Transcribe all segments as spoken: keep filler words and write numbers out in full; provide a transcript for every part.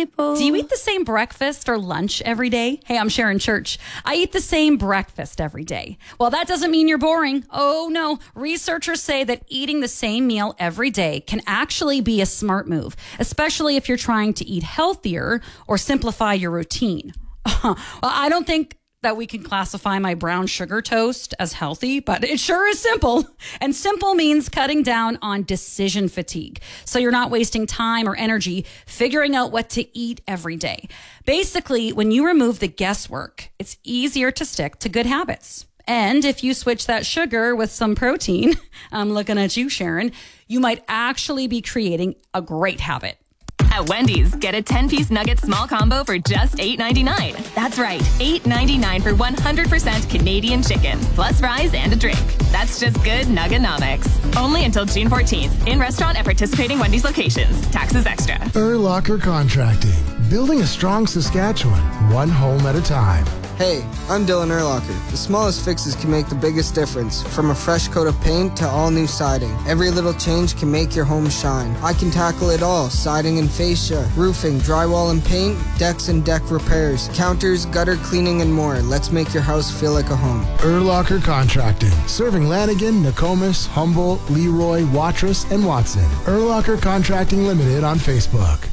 people. Do you eat the same breakfast or lunch every day? Hey, I'm Sharon Church. I eat the same breakfast every day. Well, that doesn't mean you're boring. Oh, no. Researchers say that eating the same meal every day can actually be a smart move, especially if you're trying to eat healthier or simplify your routine. Well, I don't think that we can classify my brown sugar toast as healthy, but it sure is simple. And simple means cutting down on decision fatigue. So you're not wasting time or energy figuring out what to eat every day. Basically, when you remove the guesswork, it's easier to stick to good habits. And if you switch that sugar with some protein, I'm looking at you, Sharon, you might actually be creating a great habit. At Wendy's, get a ten-piece nugget small combo for just eight ninety-nine. That's right, eight ninety-nine for one hundred percent Canadian chicken, plus fries and a drink. That's just good Nuggenomics. Only until June fourteenth. In restaurant at participating Wendy's locations. Taxes extra. Urlacher Contracting. Building a strong Saskatchewan, one home at a time. Hey, I'm Dylan Urlacher. The smallest fixes can make the biggest difference. From a fresh coat of paint to all new siding. Every little change can make your home shine. I can tackle it all. Siding and fascia, roofing, drywall and paint, decks and deck repairs, counters, gutter cleaning and more. Let's make your house feel like a home. Urlacher Contracting. Serving Lanigan, Nokomis, Humboldt, Leroy, Watrous, and Watson. Urlacher Contracting Limited on Facebook.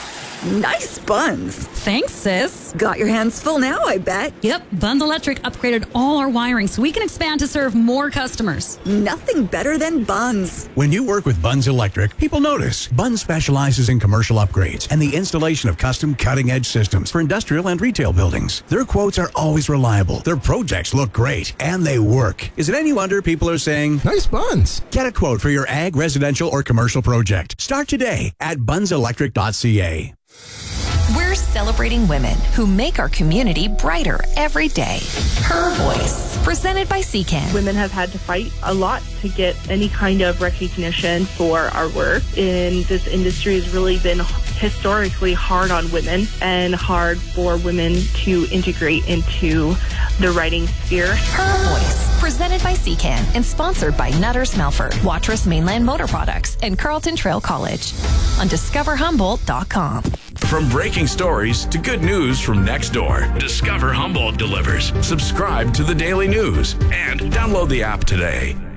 Nice buns. Thanks, sis. Got your hands full now, I bet. Yep, Buns Electric upgraded all our wiring so we can expand to serve more customers. Nothing better than Buns. When you work with Buns Electric, people notice. Buns specializes in commercial upgrades and the installation of custom cutting-edge systems for industrial and retail buildings. Their quotes are always reliable. Their projects look great, and they work. Is it any wonder people are saying, nice buns? Get a quote for your ag, residential, or commercial project. Start today at buns electric dot c a. We're celebrating women who make our community brighter every day. Her Voice, presented by C Can. Women have had to fight a lot to get any kind of recognition for our work. And this industry has really been historically hard on women and hard for women to integrate into the writing sphere. Her Voice, presented by C Can and sponsored by Nutters Melford, Watrous Mainland Motor Products, and Carlton Trail College on discover humboldt dot com. From breaking stories to good news from next door, Discover Humboldt delivers. Subscribe to the Daily News and download the app today.